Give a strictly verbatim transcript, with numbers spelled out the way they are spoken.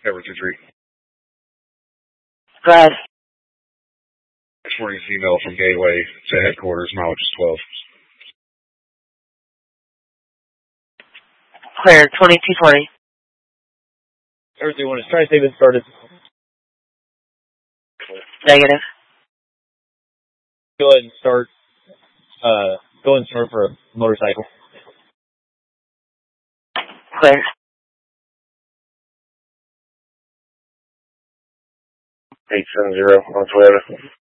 Ever two three. Go ahead. This morning's email from Gateway to headquarters, mileage is twelve. Clear, twenty-two twenty. Everything one is trying to save it started. Negative. Go ahead and start, uh, go ahead and start for a motorcycle. Clear. eight seven zero on Toyota.